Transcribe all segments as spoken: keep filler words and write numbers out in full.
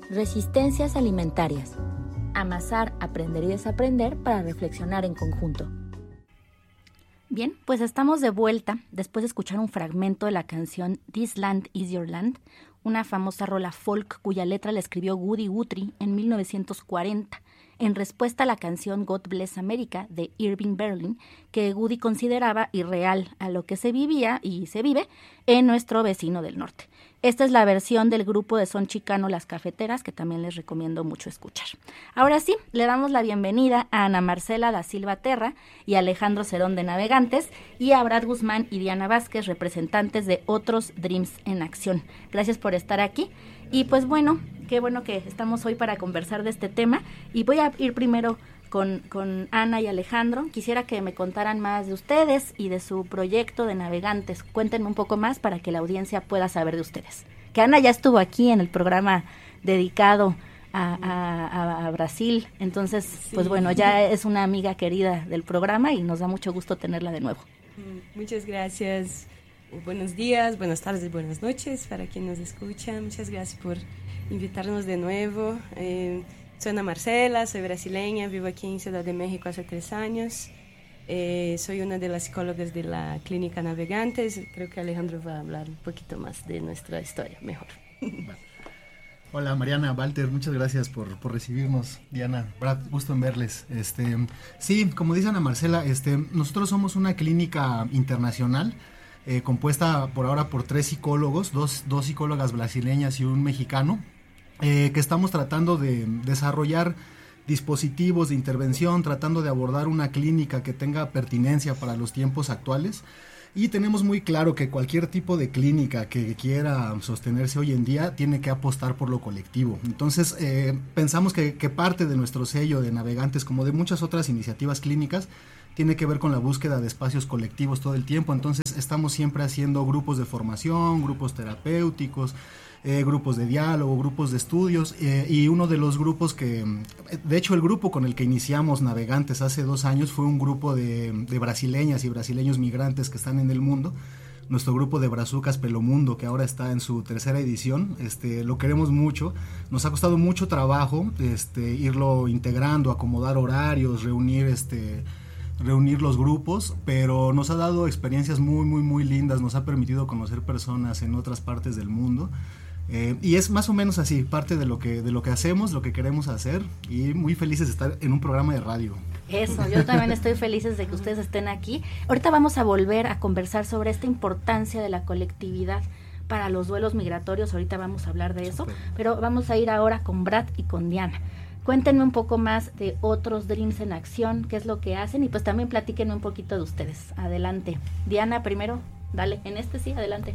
Resistencias alimentarias. Amasar, aprender y desaprender para reflexionar en conjunto. Bien, pues estamos de vuelta después de escuchar un fragmento de la canción This Land Is Your Land, una famosa rola folk cuya letra la escribió Woody Guthrie en mil novecientos cuarenta, en respuesta a la canción God Bless America de Irving Berlin, que Woody consideraba irreal a lo que se vivía y se vive en nuestro vecino del norte. Esta es la versión del grupo de son chicano Las Cafeteras, que también les recomiendo mucho escuchar. Ahora sí, le damos la bienvenida a Ana Marcela da Silva Terra y Alejandro Cerón de Navegantes, y a Brad Guzmán y Diana Vázquez, representantes de Otros Dreams en Acción. Gracias por estar aquí. Y pues bueno, qué bueno que estamos hoy para conversar de este tema. Y voy a ir primero con, con Ana y Alejandro. Quisiera que me contaran más de ustedes y de su proyecto de Navegantes. Cuéntenme un poco más para que la audiencia pueda saber de ustedes. Que Ana ya estuvo aquí en el programa dedicado a, a, a Brasil. Entonces, sí. Pues bueno, ya es una amiga querida del programa y nos da mucho gusto tenerla de nuevo. Muchas gracias. Buenos días, buenas tardes y buenas noches para quien nos escucha. Muchas gracias por invitarnos de nuevo. Eh, soy Ana Marcela, soy brasileña, vivo aquí en Ciudad de México hace tres años. Eh, soy una de las psicólogas de la Clínica Navegantes. Creo que Alejandro va a hablar un poquito más de nuestra historia, mejor. Hola Mariana, Walter, muchas gracias por, por recibirnos. Diana, Brad, gusto en verles. Este, sí, como dice Ana Marcela, este, nosotros somos una clínica internacional eh, compuesta por ahora por tres psicólogos, dos, dos psicólogas brasileñas y un mexicano, eh, que estamos tratando de desarrollar dispositivos de intervención, tratando de abordar una clínica que tenga pertinencia para los tiempos actuales. Y tenemos muy claro que cualquier tipo de clínica que quiera sostenerse hoy en día tiene que apostar por lo colectivo. Entonces, eh, pensamos que, que parte de nuestro sello de Navegantes, como de muchas otras iniciativas clínicas, tiene que ver con la búsqueda de espacios colectivos todo el tiempo. Entonces, estamos siempre haciendo grupos de formación, grupos terapéuticos, Eh, grupos de diálogo, grupos de estudios, eh, y uno de los grupos que, de hecho el grupo con el que iniciamos Navegantes hace dos años fue un grupo de, de brasileñas y brasileños migrantes que están en el mundo. Nuestro grupo de Brazucas Pelomundo, que ahora está en su tercera edición, este, lo queremos mucho. Nos ha costado mucho trabajo este, irlo integrando, acomodar horarios, reunir este reunir los grupos, pero nos ha dado experiencias muy, muy, muy lindas, nos ha permitido conocer personas en otras partes del mundo. Eh, y es más o menos así, parte de lo que de lo que hacemos, lo que queremos hacer, y muy felices de estar en un programa de radio. Eso, yo también estoy feliz de que ustedes estén aquí. Ahorita vamos a volver a conversar sobre esta importancia de la colectividad para los duelos migratorios, ahorita vamos a hablar de eso, pero vamos a ir ahora con Brad y con Diana. Cuéntenme un poco más de Otros Dreams en Acción, qué es lo que hacen, y pues también platíquenme un poquito de ustedes. Adelante. Diana, primero, dale, en este sí, adelante.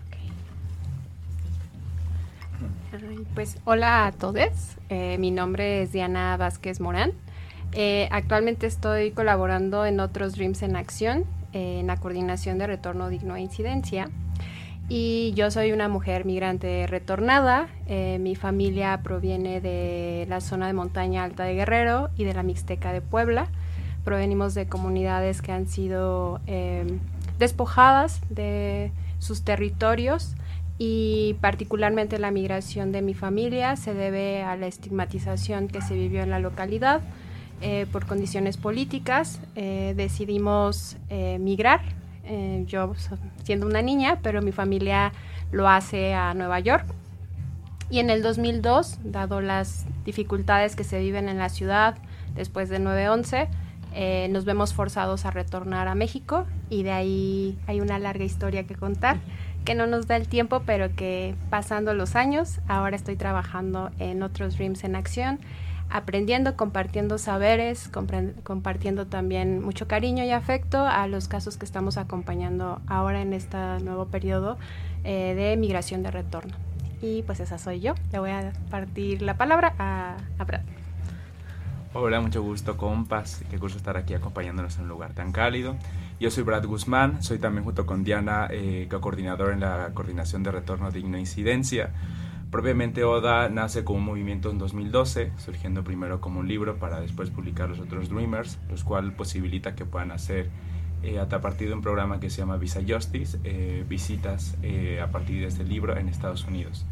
Pues hola a todos, eh, mi nombre es Diana Vázquez Morán. Eh, actualmente estoy colaborando en Otros Dreams en Acción, eh, en la coordinación de retorno digno a incidencia. Y yo soy una mujer migrante retornada. Eh, mi familia proviene de la zona de montaña alta de Guerrero y de la Mixteca de Puebla. Provenimos de comunidades que han sido eh, despojadas de sus territorios, y particularmente la migración de mi familia se debe a la estigmatización que se vivió en la localidad eh, por condiciones políticas. Eh, decidimos eh, migrar, eh, yo siendo una niña, pero mi familia lo hace a Nueva York. Y en el dos mil dos, dado las dificultades que se viven en la ciudad después de nueve once, eh, nos vemos forzados a retornar a México, y de ahí hay una larga historia que contar, que no nos da el tiempo, pero que pasando los años, ahora estoy trabajando en Otros Dreams en Acción, aprendiendo, compartiendo saberes, compre- compartiendo también mucho cariño y afecto a los casos que estamos acompañando ahora en este nuevo periodo eh, de migración de retorno. Y pues esa soy yo. Le voy a partir la palabra a, a Brad. Hola, mucho gusto, compas. Qué gusto estar aquí acompañándonos en un lugar tan cálido. Yo soy Brad Guzmán, soy también junto con Diana eh, coordinador en la coordinación de retorno digno a incidencia. Propiamente ODA nace como un movimiento en dos mil doce, surgiendo primero como un libro para después publicar los otros Dreamers, los cuales posibilita que puedan hacer eh, a partir de un programa que se llama Visa Justice, eh, visitas eh, a partir de este libro en Estados Unidos.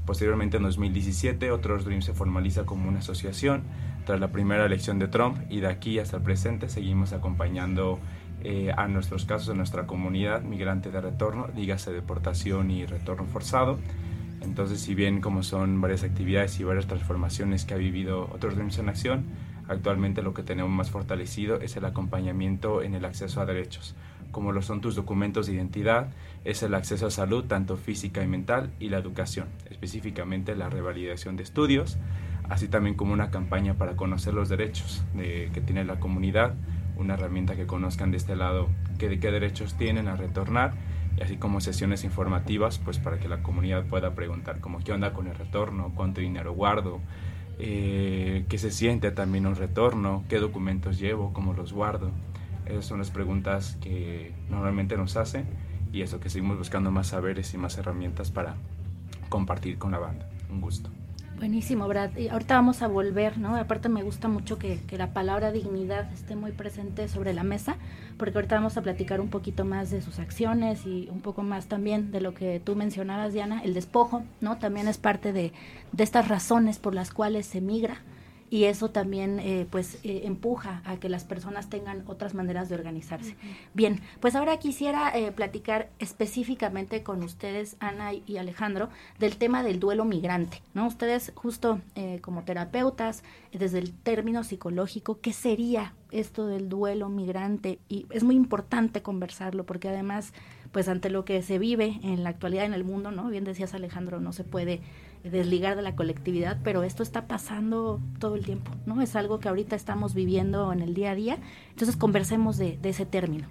Posteriormente, en dos mil diecisiete, Otros Dreams se formaliza como una asociación tras la primera elección de Trump, y de aquí hasta el presente seguimos acompañando eh, a nuestros casos, a nuestra comunidad migrante de retorno, dígase deportación y retorno forzado. Entonces, si bien como son varias actividades y varias transformaciones que ha vivido Otros Dreams en Acción, actualmente lo que tenemos más fortalecido es el acompañamiento en el acceso a derechos, como lo son tus documentos de identidad, es el acceso a salud, tanto física y mental, y la educación, específicamente la revalidación de estudios, así también como una campaña para conocer los derechos de, que tiene la comunidad, una herramienta que conozcan de este lado que de qué derechos tienen a retornar, y así como sesiones informativas pues para que la comunidad pueda preguntar como qué onda con el retorno, cuánto dinero guardo, eh, qué se siente también un retorno, qué documentos llevo, cómo los guardo. Esas son las preguntas que normalmente nos hacen, y eso, que seguimos buscando más saberes y más herramientas para compartir con la banda. Un gusto. Buenísimo, Brad. Y ahorita vamos a volver, ¿no? Aparte me gusta mucho que, que la palabra dignidad esté muy presente sobre la mesa, porque ahorita vamos a platicar un poquito más de sus acciones y un poco más también de lo que tú mencionabas, Diana, el despojo, ¿no? También es parte de, de estas razones por las cuales se migra, y eso también eh, pues eh, empuja a que las personas tengan otras maneras de organizarse. Uh-huh. Bien, pues ahora quisiera eh, platicar específicamente con ustedes, Ana y Alejandro, del tema del duelo migrante, ¿no? Ustedes justo eh, como terapeutas, desde el término psicológico, ¿qué sería esto del duelo migrante? Y es muy importante conversarlo, porque además, pues ante lo que se vive en la actualidad en el mundo, ¿no? Bien decías, Alejandro, no se puede desligar de la colectividad, pero esto está pasando todo el tiempo, ¿no? Es algo que ahorita estamos viviendo en el día a día. Entonces conversemos de, de ese término.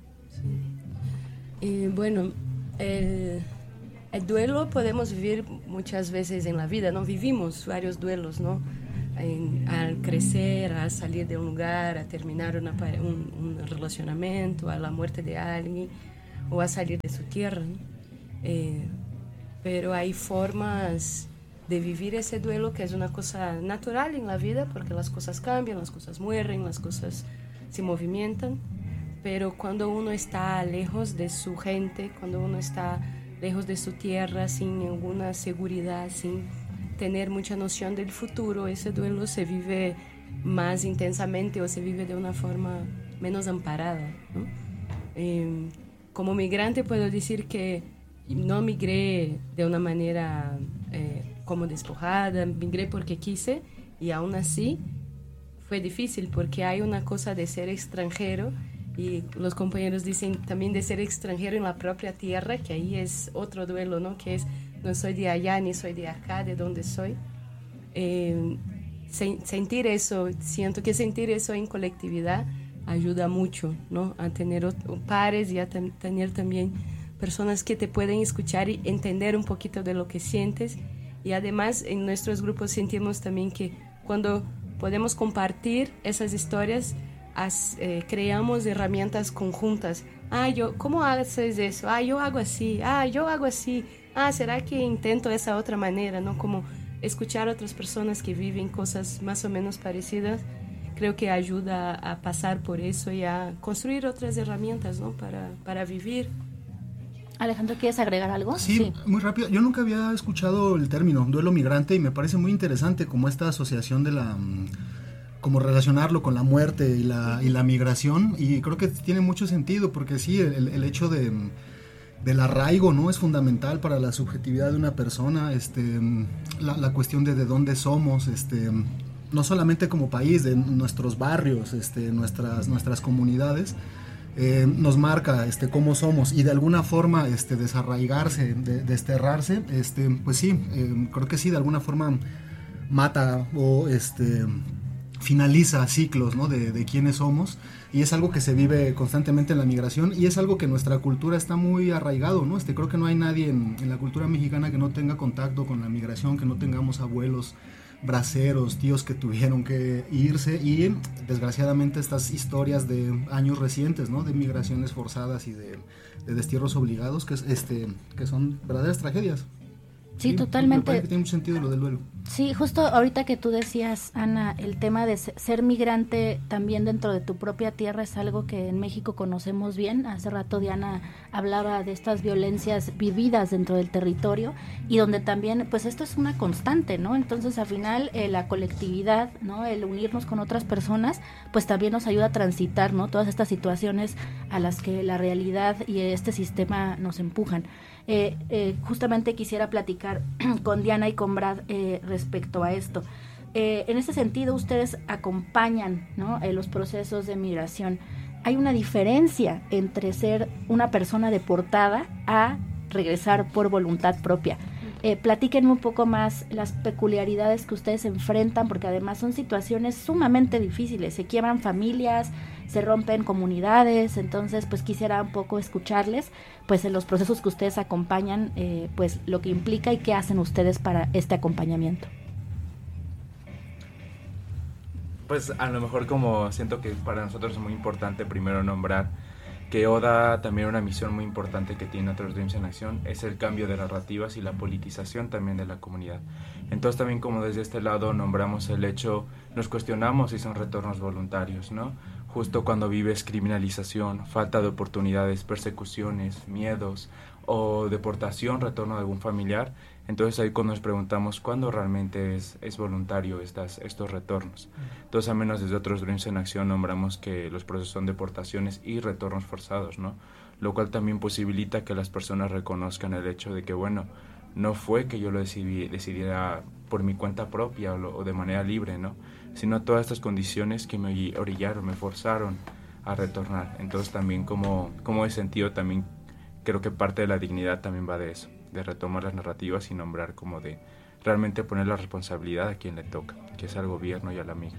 Sí. Y bueno, el, el duelo podemos vivir muchas veces en la vida, ¿no? Vivimos varios duelos, ¿no? En, al crecer, al salir de un lugar, a terminar una, un, un relacionamiento, a la muerte de alguien, o a salir de su tierra, ¿no? Eh, pero hay formas de vivir ese duelo que es una cosa natural en la vida, porque las cosas cambian, las cosas mueren, las cosas se movimentan, pero cuando uno está lejos de su gente, cuando uno está lejos de su tierra, sin ninguna seguridad, sin tener mucha noción del futuro, ese duelo se vive más intensamente o se vive de una forma menos amparada, ¿no? Eh, como migrante puedo decir que no migré de una manera eh, como despojada, migré porque quise, y aún así fue difícil, porque hay una cosa de ser extranjero, y los compañeros dicen también de ser extranjero en la propia tierra, que ahí es otro duelo, ¿no? Que es, no soy de allá ni soy de acá, de donde soy. Eh, se, sentir eso, siento que sentir eso en colectividad ayuda mucho, ¿no? A tener pares y a ten, tener también personas que te pueden escuchar y entender un poquito de lo que sientes. Y además en nuestros grupos sentimos también que cuando podemos compartir esas historias, as, eh, creamos herramientas conjuntas. Ah, yo, ¿cómo haces eso? Ah, yo hago así. Ah, yo hago así. Ah, ¿será que intento esa otra manera? ¿No? Como escuchar a otras personas que viven cosas más o menos parecidas, creo que ayuda a pasar por eso y a construir otras herramientas, ¿no? Para, para vivir. Alejandro, ¿quieres agregar algo? Sí, sí, muy rápido. Yo nunca había escuchado el término duelo migrante, y me parece muy interesante como esta asociación de la, como relacionarlo con la muerte y la, y la migración, y creo que tiene mucho sentido, porque sí, el, el hecho de, del arraigo, ¿no? Es fundamental para la subjetividad de una persona, este, la, la cuestión de de dónde somos, este, no solamente como país, de nuestros barrios, este, nuestras, nuestras comunidades. Eh, nos marca este, cómo somos, y de alguna forma este, desarraigarse, de, desterrarse, este, pues sí, eh, creo que sí, de alguna forma mata o este, finaliza ciclos, ¿no? de, de quiénes somos, y es algo que se vive constantemente en la migración, y es algo que en nuestra cultura está muy arraigado, ¿no? Este, creo que no hay nadie en, en la cultura mexicana que no tenga contacto con la migración, que no tengamos abuelos braceros, tíos que tuvieron que irse, y desgraciadamente estas historias de años recientes, ¿no? De migraciones forzadas y de, de destierros obligados, que, es, este, que son verdaderas tragedias. Sí, sí, totalmente. Me parece que tiene mucho sentido lo del duelo. Sí, justo ahorita que tú decías, Ana, el tema de ser migrante también dentro de tu propia tierra es algo que en México conocemos bien. Hace rato Diana hablaba de estas violencias vividas dentro del territorio y donde también, pues esto es una constante, ¿no? Entonces al final eh, la colectividad, ¿no? El unirnos con otras personas, pues también nos ayuda a transitar, ¿no? Todas estas situaciones a las que la realidad y este sistema nos empujan. Eh, eh, justamente quisiera platicar con Diana y con Brad eh, respecto a esto. Eh, en ese sentido, ustedes acompañan, ¿no? eh, los procesos de migración. Hay una diferencia entre ser una persona deportada a regresar por voluntad propia. Eh, platíquenme un poco más las peculiaridades que ustedes enfrentan, porque además son situaciones sumamente difíciles, se quiebran familias, se rompen comunidades, entonces pues quisiera un poco escucharles pues en los procesos que ustedes acompañan, eh, pues lo que implica y qué hacen ustedes para este acompañamiento. Pues a lo mejor, como siento que para nosotros es muy importante primero nombrar que Oda, también una misión muy importante que tiene otros Dreams en Acción, es el cambio de narrativas y la politización también de la comunidad. Entonces también, como desde este lado nombramos el hecho, nos cuestionamos si son retornos voluntarios, ¿no? Justo cuando vives criminalización, falta de oportunidades, persecuciones, miedos o deportación, retorno de algún familiar, entonces ahí cuando nos preguntamos cuándo realmente es, es voluntario estas, estos retornos. Entonces, al menos desde otros Dreams en Acción nombramos que los procesos son deportaciones y retornos forzados, ¿no? Lo cual también posibilita que las personas reconozcan el hecho de que, bueno, no fue que yo lo decidí, decidiera por mi cuenta propia o, lo, o de manera libre, ¿no? Sino todas estas condiciones que me orillaron, me forzaron a retornar. Entonces también como, como he sentido, también creo que parte de la dignidad también va de eso, de retomar las narrativas y nombrar como de realmente poner la responsabilidad a quien le toca, que es al gobierno y a la migra.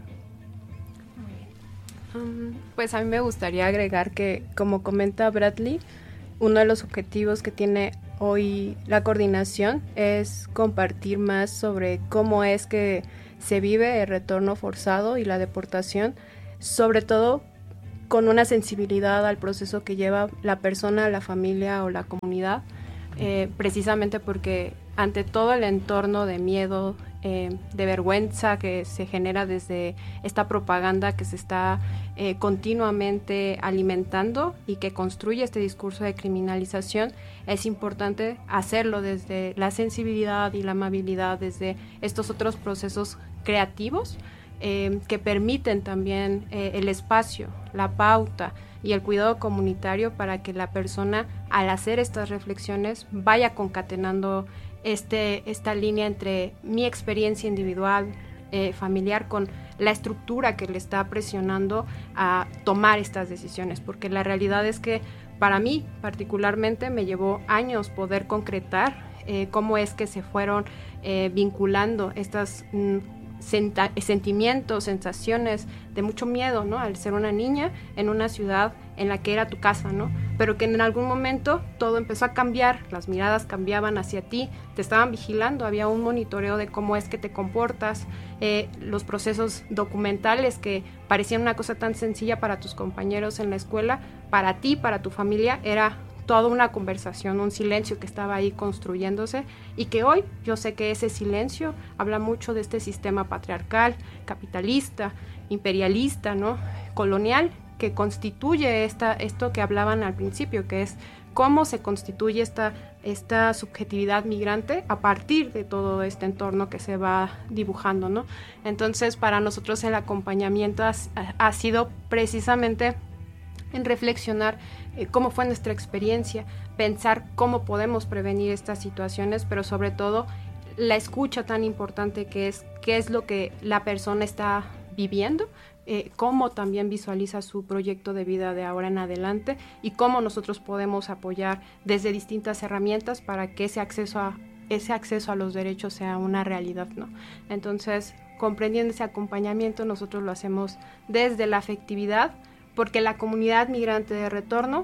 Um, pues a mí me gustaría agregar que, como comenta Bradley, uno de los objetivos que tiene hoy la coordinación es compartir más sobre cómo es que se vive el retorno forzado y la deportación, sobre todo con una sensibilidad al proceso que lleva la persona, la familia o la comunidad, eh, precisamente porque ante todo el entorno de miedo, eh, de vergüenza que se genera desde esta propaganda que se está eh, continuamente alimentando y que construye este discurso de criminalización, es importante hacerlo desde la sensibilidad y la amabilidad, desde estos otros procesos creativos eh, que permiten también eh, el espacio, la pauta y el cuidado comunitario para que la persona, al hacer estas reflexiones, vaya concatenando este, esta línea entre mi experiencia individual, eh, familiar, con la estructura que le está presionando a tomar estas decisiones, porque la realidad es que para mí particularmente me llevó años poder concretar eh, cómo es que se fueron eh, vinculando estas mm, senta- sentimientos, sensaciones de mucho miedo, ¿no? Al ser una niña en una ciudad en la que era tu casa, ¿no? Pero que en algún momento todo empezó a cambiar, las miradas cambiaban hacia ti, te estaban vigilando, había un monitoreo de cómo es que te comportas, eh, los procesos documentales que parecían una cosa tan sencilla para tus compañeros en la escuela, para ti, para tu familia, era toda una conversación, un silencio que estaba ahí construyéndose y que hoy yo sé que ese silencio habla mucho de este sistema patriarcal, capitalista, imperialista, ¿no? Colonial, que constituye esta, esto que hablaban al principio, que es cómo se constituye esta, esta subjetividad migrante a partir de todo este entorno que se va dibujando, ¿no? Entonces, para nosotros el acompañamiento ha, ha sido precisamente en reflexionar eh, cómo fue nuestra experiencia, pensar cómo podemos prevenir estas situaciones, pero sobre todo la escucha tan importante que es qué es lo que la persona está viviendo, eh, cómo también visualiza su proyecto de vida de ahora en adelante y cómo nosotros podemos apoyar desde distintas herramientas para que ese acceso a, ese acceso a los derechos sea una realidad, ¿no? Entonces, comprendiendo ese acompañamiento, nosotros lo hacemos desde la afectividad, porque la comunidad migrante de retorno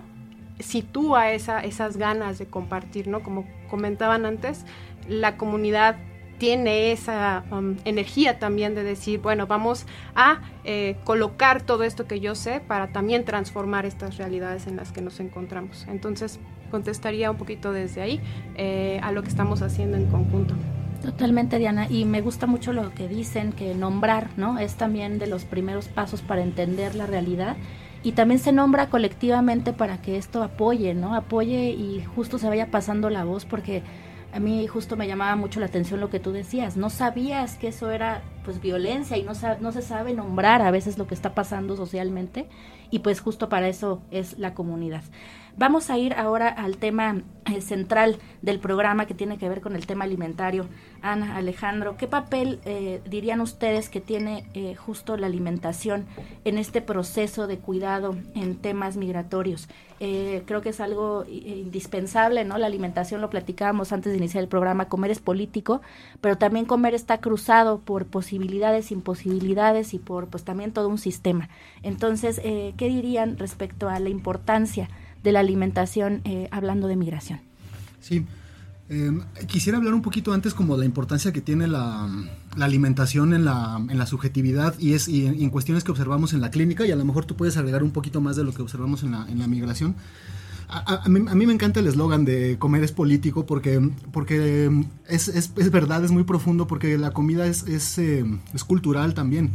sitúa esa, esas ganas de compartir, ¿no? Como comentaban antes, la comunidad tiene esa um, energía también de decir, bueno, vamos a eh, colocar todo esto que yo sé para también transformar estas realidades en las que nos encontramos. Entonces, contestaría un poquito desde ahí eh, a lo que estamos haciendo en conjunto. Totalmente, Diana, y me gusta mucho lo que dicen, que nombrar, ¿no? Es también de los primeros pasos para entender la realidad, y también se nombra colectivamente para que esto apoye, ¿no? Apoye y justo se vaya pasando la voz, porque a mí justo me llamaba mucho la atención lo que tú decías, no sabías que eso era pues violencia y no, no se sabe nombrar a veces lo que está pasando socialmente, y pues justo para eso es la comunidad. Vamos a ir ahora al tema eh, central del programa, que tiene que ver con el tema alimentario. Ana, Alejandro, ¿qué papel eh, dirían ustedes que tiene eh, justo la alimentación en este proceso de cuidado en temas migratorios? Eh, creo que es algo indispensable, ¿no? La alimentación, lo platicábamos antes de iniciar el programa, comer es político, pero también comer está cruzado por posibilidades, imposibilidades y por pues también todo un sistema. Entonces, eh, ¿qué dirían respecto a la importancia de la alimentación, eh, hablando de migración? Sí, eh, quisiera hablar un poquito antes como de la importancia que tiene la, la alimentación en la, en la subjetividad y, es, y en, y en cuestiones que observamos en la clínica, y a lo mejor tú puedes agregar un poquito más de lo que observamos en la, en la migración. A, a, a, mí, a mí me encanta el eslogan de comer es político, porque, porque es, es, es verdad, es muy profundo, porque la comida es, es, eh, es cultural también,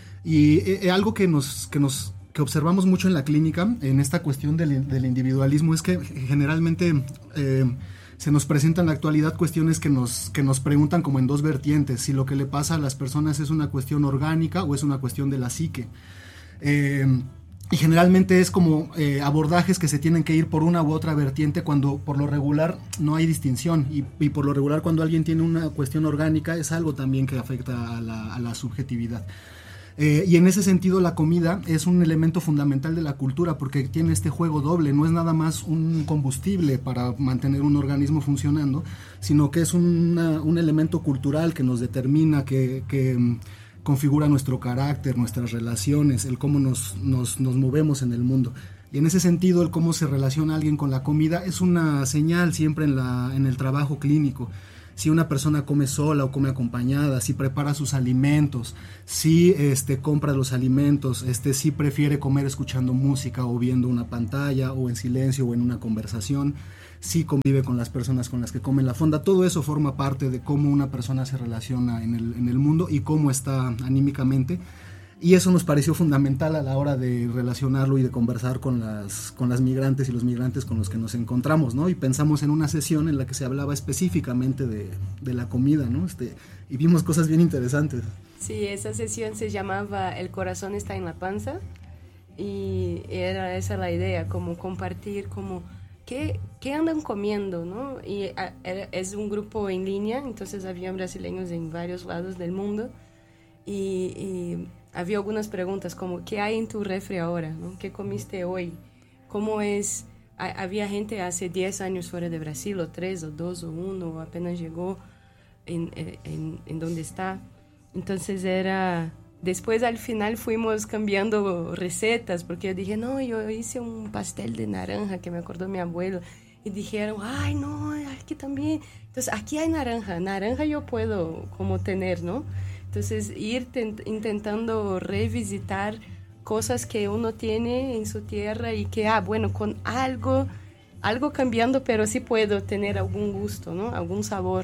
y eh, algo que nos... Que nos que observamos mucho en la clínica, en esta cuestión del, del individualismo, es que generalmente eh, se nos presentan en la actualidad cuestiones que nos, que nos preguntan como en dos vertientes, si lo que le pasa a las personas es una cuestión orgánica o es una cuestión de la psique. Eh, y generalmente es como eh, abordajes que se tienen que ir por una u otra vertiente, cuando por lo regular no hay distinción, y, y por lo regular cuando alguien tiene una cuestión orgánica es algo también que afecta a la, a la subjetividad. Eh, y en ese sentido la comida es un elemento fundamental de la cultura, porque tiene este juego doble, no es nada más un combustible para mantener un organismo funcionando, sino que es una, un elemento cultural que nos determina, que, que um, configura nuestro carácter, nuestras relaciones, el cómo nos, nos, nos movemos en el mundo. Y en ese sentido, el cómo se relaciona alguien con la comida es una señal siempre en, la, en el trabajo clínico. Si una persona come sola o come acompañada, si prepara sus alimentos, si este, compra los alimentos, este, si prefiere comer escuchando música o viendo una pantalla o en silencio o en una conversación, si convive con las personas con las que come en la fonda, todo eso forma parte de cómo una persona se relaciona en el, en el mundo y cómo está anímicamente. Y eso nos pareció fundamental a la hora de relacionarlo y de conversar con las, con las migrantes y los migrantes con los que nos encontramos, ¿no? Y pensamos en una sesión en la que se hablaba específicamente de, de la comida, ¿no? Este, y vimos cosas bien interesantes. Sí, esa sesión se llamaba El corazón está en la panza, y era esa la idea, como compartir, como qué, qué andan comiendo, ¿no? Y a, era, es un grupo en línea, entonces había brasileños en varios lados del mundo, y... y había algunas preguntas como ¿qué hay en tu refri ahora? ¿No? ¿Qué comiste hoy? ¿Cómo es? Había gente hace diez años fuera de Brasil, o tres, o dos, o uno, o apenas llegó en, en, en donde está. Entonces era... Después al final fuimos cambiando recetas, porque yo dije, no, yo hice un pastel de naranja que me acordó mi abuelo. Y dijeron, ay, no, aquí también. Entonces, aquí hay naranja. Naranja yo puedo como tener, ¿no? Entonces, ir tent- intentando revisitar cosas que uno tiene en su tierra y que, ah, bueno, con algo, algo cambiando, pero sí puedo tener algún gusto, ¿no? Algún sabor.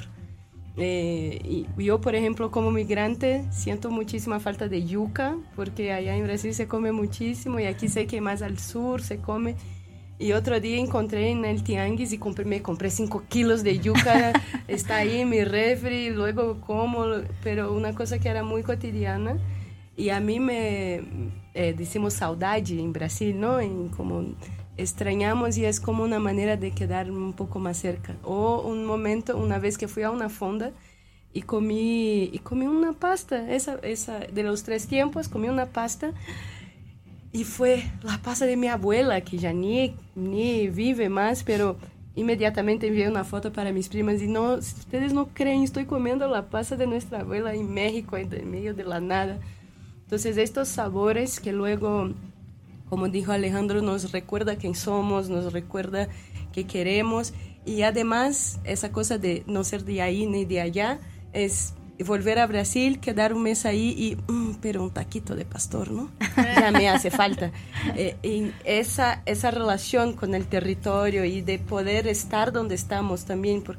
Eh, y yo, por ejemplo, como migrante, siento muchísima falta de yuca, porque allá en Brasil se come muchísimo y aquí sé que más al sur se come. Y otro día encontré en el tianguis y compré, me compré cinco kilos de yuca, está ahí en mi refri, luego como, pero una cosa que era muy cotidiana. Y a mí me, eh, decimos saudade en Brasil, ¿no? En como extrañamos, y es como una manera de quedar un poco más cerca. O un momento, una vez que fui a una fonda y comí, y comí una pasta, esa, esa, de los tres tiempos, comí una pasta. Y fue la pasta de mi abuela, que ya ni, ni vive más, pero inmediatamente envié una foto para mis primas y no, si ustedes no creen, estoy comiendo la pasta de nuestra abuela en México, en medio de la nada. Entonces estos sabores que luego, como dijo Alejandro, nos recuerda quién somos, nos recuerda qué queremos, y además esa cosa de no ser de ahí ni de allá es... volver a Brasil, quedar un mes ahí y, mm, pero un taquito de pastor, ¿no? Ya me hace falta. Eh, y esa, esa relación con el territorio y de poder estar donde estamos también, porque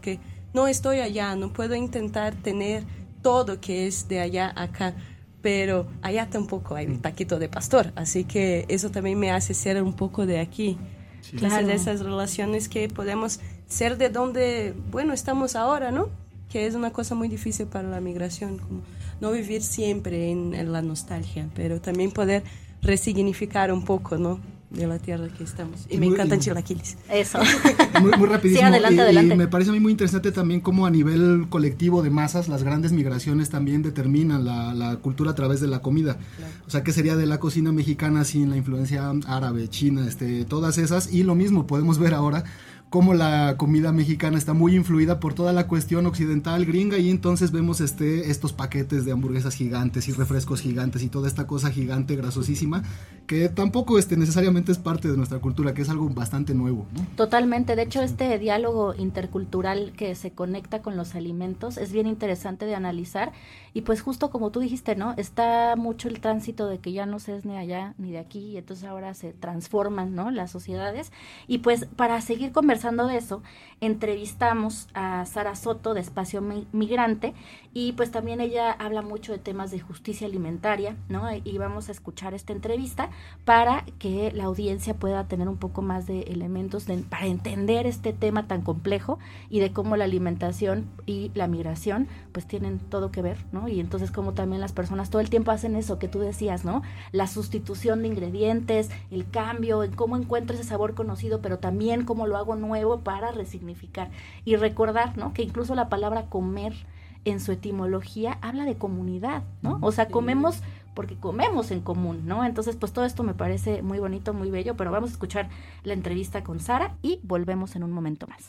no estoy allá, no puedo intentar tener todo que es de allá acá, pero allá tampoco hay taquito de pastor, así que eso también me hace ser un poco de aquí. Sí. Entonces, claro. Esas relaciones que podemos ser de donde, bueno, estamos ahora, ¿no? Que es una cosa muy difícil para la migración, como no vivir siempre en, en la nostalgia, pero también poder resignificar un poco, ¿no?, de la tierra que estamos. Y, y me muy, encantan chilaquiles. Eso. Muy, muy rapidísimo. Sí, adelante, y, adelante. Y me parece a mí muy interesante también cómo a nivel colectivo de masas las grandes migraciones también determinan la, la cultura a través de la comida. Claro. O sea, ¿qué sería de la cocina mexicana sin la influencia árabe, china, este, todas esas? Y lo mismo podemos ver ahora cómo la comida mexicana está muy influida por toda la cuestión occidental gringa, y entonces vemos este, estos paquetes de hamburguesas gigantes y refrescos gigantes y toda esta cosa gigante, grasosísima, que tampoco este, necesariamente es parte de nuestra cultura, que es algo bastante nuevo, ¿no? Totalmente, de hecho este diálogo intercultural que se conecta con los alimentos es bien interesante de analizar, y pues justo como tú dijiste, ¿no? Está mucho el tránsito de que ya no se es ni allá ni de aquí, y entonces ahora se transforman, ¿no?, las sociedades, y pues para seguir conversando de eso, entrevistamos a Sara Soto de Espacio Migrante, y pues también ella habla mucho de temas de justicia alimentaria, ¿no? Y vamos a escuchar esta entrevista para que la audiencia pueda tener un poco más de elementos de, para entender este tema tan complejo, y de cómo la alimentación y la migración pues tienen todo que ver, ¿no? Y entonces cómo también las personas todo el tiempo hacen eso que tú decías, ¿no? La sustitución de ingredientes, el cambio, en cómo encuentro ese sabor conocido, pero también cómo lo hago nuevo para resignificar y recordar, ¿no?, que incluso la palabra comer en su etimología habla de comunidad, ¿no? O sea, comemos porque comemos en común, ¿no? Entonces, pues todo esto me parece muy bonito, muy bello, pero vamos a escuchar la entrevista con Sara y volvemos en un momento más.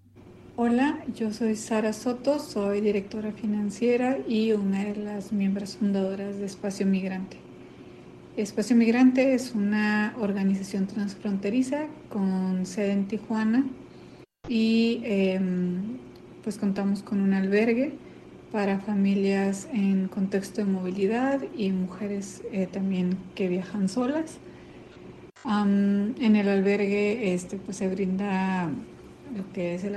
Hola, yo soy Sara Soto, soy directora financiera y una de las miembros fundadoras de Espacio Migrante. Espacio Migrante es una organización transfronteriza con sede en Tijuana, y eh, pues contamos con un albergue para familias en contexto de movilidad y mujeres eh, también que viajan solas. Um, en el albergue este, pues se brinda lo que es el